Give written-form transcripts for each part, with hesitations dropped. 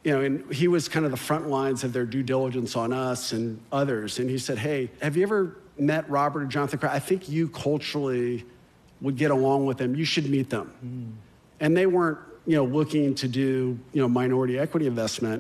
and he was kind of the front lines of their due diligence on us and others. And he said, hey, have you ever met Robert or Jonathan Kraft? I think you culturally would get along with them. You should meet them. And they weren't, looking to do, minority equity investment.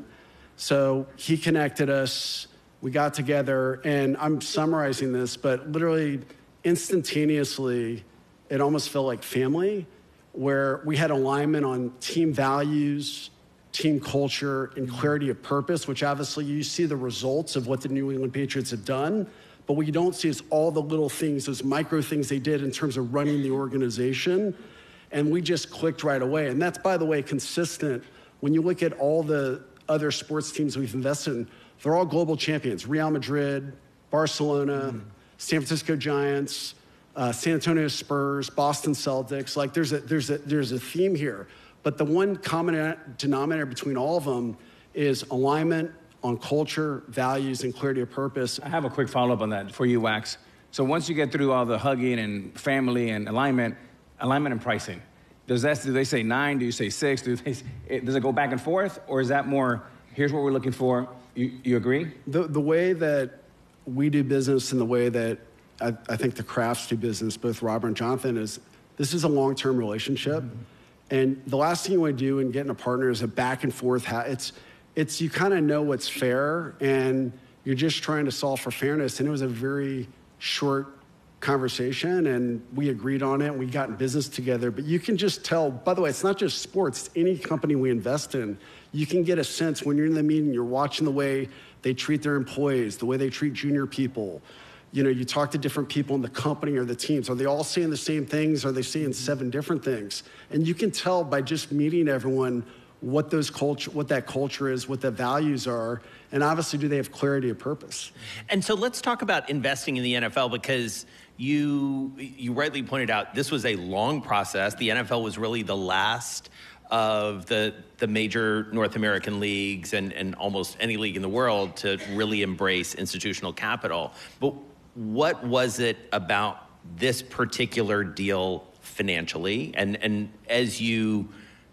So he connected us. We got together, and I'm summarizing this, but literally instantaneously, it almost felt like family, where we had alignment on team values, team culture, and clarity of purpose, which obviously you see the results of what the New England Patriots have done. But what you don't see is all the little things, those micro things they did in terms of running the organization. And we just clicked right away. And that's, by the way, consistent. When you look at all the other sports teams we've invested in, they're all global champions. Real Madrid, Barcelona, San Francisco Giants, San Antonio Spurs, Boston Celtics. Like there's a theme here. But the one common denominator between all of them is alignment on culture, values, and clarity of purpose. I have a quick follow-up on that for you, Wax. So once you get through all the hugging and family and alignment and pricing, do they say 9? Do you say 6? Does it go back and forth? Or is that more, here's what we're looking for? You agree? The way that we do business and the way that I think the Krafts do business, both Robert and Jonathan, is this is a long-term relationship. And the last thing you want to do in getting a partner is a back and forth. It's you kind of know what's fair, and you're just trying to solve for fairness. And it was a very short conversation, and we agreed on it. We got in business together. But you can just tell, by the way, it's not just sports. It's any company we invest in. You can get a sense when you're in the meeting, you're watching the way they treat their employees, the way they treat junior people. You talk to different people in the company or the teams. Are they all saying the same things? Are they saying 7 different things? And you can tell by just meeting everyone what that culture is, what the values are, and obviously do they have clarity of purpose. And so let's talk about investing in the NFL, because you rightly pointed out this was a long process. The NFL was really the last of the major North American leagues and almost any league in the world to really embrace institutional capital. But what was it about this particular deal financially? And as you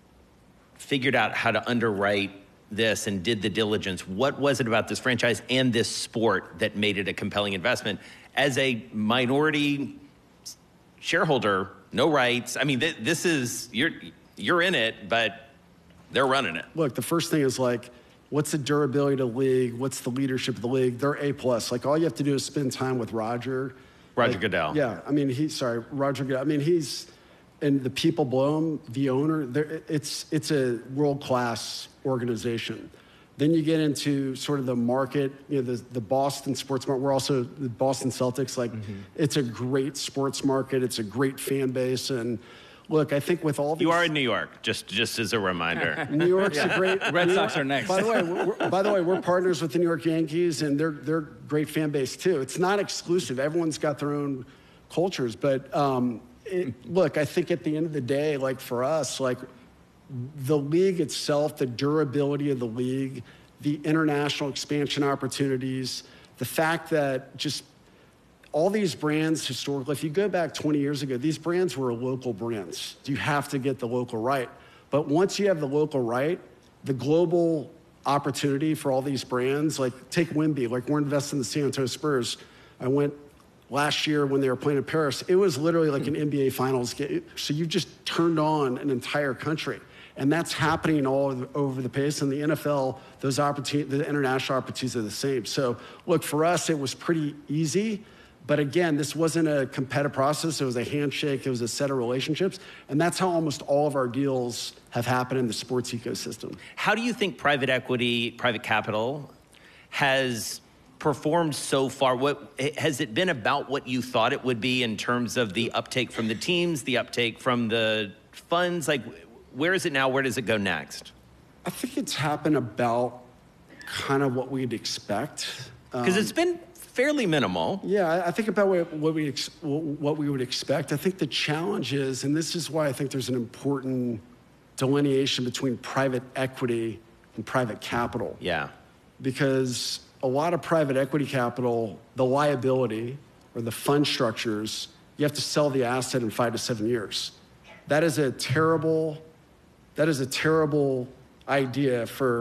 figured out how to underwrite this and did the diligence, what was it about this franchise and this sport that made it a compelling investment? As a minority shareholder, no rights. I mean, this is, you're in it, but they're running it. Look, the first thing is what's the durability of the league? What's the leadership of the league? They're A+. All you have to do is spend time with Roger. Roger Goodell. Yeah, I mean, Roger Goodell. I mean, and the people below him, the owner, it's a world-class organization. Then you get into sort of the market, the Boston sports market. We're also the Boston Celtics. It's a great sports market. It's a great fan base. And look, I think with all these... You are in New York, just as a reminder. New York's a great... Red Sox are next. By the way, we're partners with the New York Yankees, and they're great fan base too. It's not exclusive. Everyone's got their own cultures. But look, I think at the end of the day, for us, the league itself, the durability of the league, the international expansion opportunities, the fact that just all these brands historically, if you go back 20 years ago, these brands were local brands. You have to get the local right. But once you have the local right, the global opportunity for all these brands, take Wemby, we're investing in the San Antonio Spurs. I went last year when they were playing in Paris. It was literally like an NBA Finals game. So you just turned on an entire country. And that's happening all over the place. In the NFL, those opportunities, the international opportunities are the same. So look, for us, it was pretty easy. But again, this wasn't a competitive process. It was a handshake. It was a set of relationships. And that's how almost all of our deals have happened in the sports ecosystem. How do you think private equity, private capital has performed so far? Has it been about what you thought it would be in terms of the uptake from the teams, the uptake from the funds? Where is it now? Where does it go next? I think it's happened about kind of what we'd expect. Because it's been fairly minimal. Yeah, I think about what we would expect. I think the challenge is, and this is why I think there's an important delineation between private equity and private capital. Yeah. Because a lot of private equity capital, the liability or the fund structures, you have to sell the asset in 5 to 7 years. That is a terrible idea for